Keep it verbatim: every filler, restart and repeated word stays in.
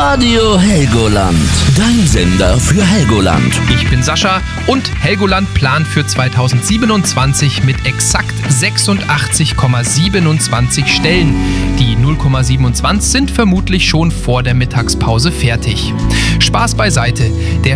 Radio Helgoland, dein Sender für Helgoland. Ich bin Sascha und Helgoland plant für zweitausendsiebenundzwanzig mit exakt sechsundachtzig Komma siebenundzwanzig Stellen. Die null Komma siebenundzwanzig sind vermutlich schon vor der Mittagspause fertig. Spaß beiseite. Der